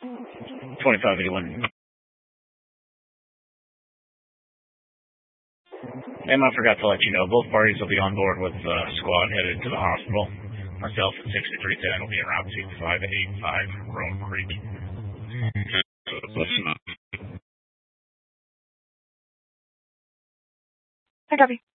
2581. And I forgot to let you know, both parties will be on board with the squad headed to the hospital. Myself at 6310 will be around 2585 Rome Creek. Hi, Debbie.